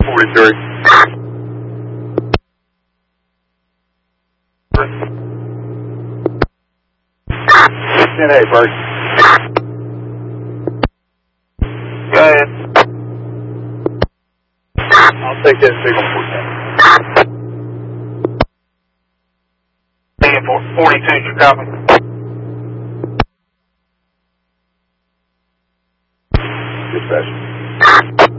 43. 10-8, Bert. Go ahead. I'll take that signal 410. 42, you copy? Dispatch.